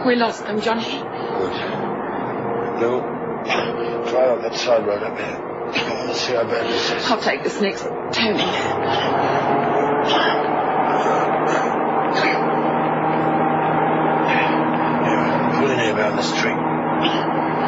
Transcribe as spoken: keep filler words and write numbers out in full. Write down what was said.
We lost them, Johnny. Good. No. Try on that side road up there. Let's see how bad this is. I'll take this next turning. Yeah, pull in here about this tree.